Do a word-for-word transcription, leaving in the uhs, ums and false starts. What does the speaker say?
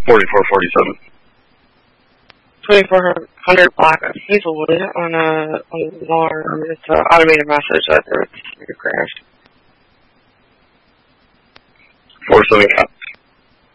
forty-four forty-seven. twenty-four hundred block of Hazelwood on a alarm. It's an automated message that there's a crash. four seven cap.